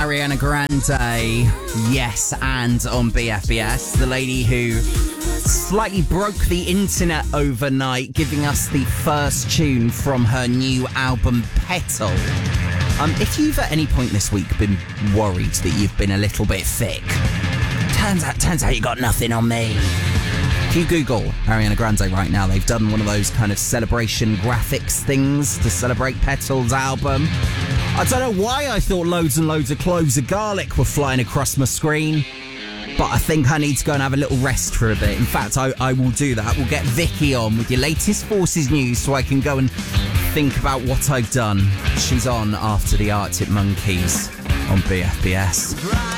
Ariana Grande, yes, and on BFBS, the lady who slightly broke the internet overnight, giving us the first tune from her new album, Petal. If you've at any point this week been worried that you've been a little bit thick, turns out you got nothing on me. If you Google Ariana Grande right now, they've done one of those kind of celebration graphics things to celebrate Petal's album. I don't know why I thought loads and loads of cloves of garlic were flying across my screen, but I think I need to go and have a little rest for a bit. In fact, I will do that. We'll get Vicky on with your latest Forces news so I can go and think about what I've done. She's on after the Arctic Monkeys on BFBS.